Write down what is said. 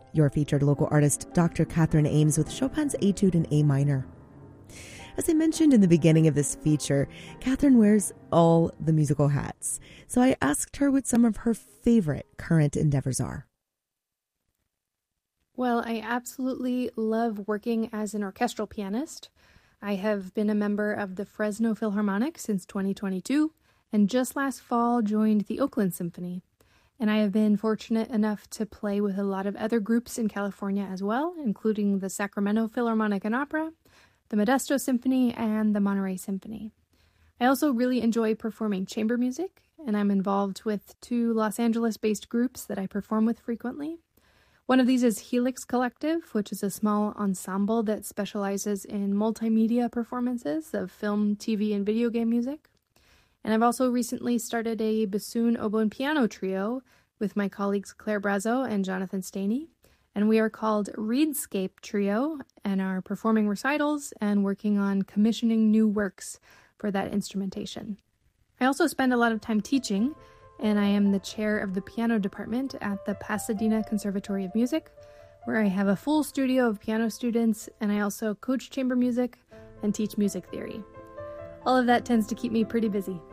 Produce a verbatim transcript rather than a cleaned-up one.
Your featured local artist, Doctor Catherine Ames, with Chopin's Etude in A minor. As I mentioned in the beginning of this feature, Catherine wears all the musical hats. So I asked her what some of her favorite current endeavors are. Well, I absolutely love working as an orchestral pianist. I have been a member of the Fresno Philharmonic since twenty twenty-two, and just last fall joined the Oakland Symphony. And I have been fortunate enough to play with a lot of other groups in California as well, including the Sacramento Philharmonic and Opera, the Modesto Symphony, and the Monterey Symphony. I also really enjoy performing chamber music, and I'm involved with two Los Angeles-based groups that I perform with frequently. One of these is Helix Collective, which is a small ensemble that specializes in multimedia performances of film, T V, and video game music. And I've also recently started a bassoon, oboe, and piano trio with my colleagues Claire Brazo and Jonathan Staney. And we are called Reedscape Trio and are performing recitals and working on commissioning new works for that instrumentation. I also spend a lot of time teaching, and I am the chair of the piano department at the Pasadena Conservatory of Music, where I have a full studio of piano students, and I also coach chamber music and teach music theory. All of that tends to keep me pretty busy.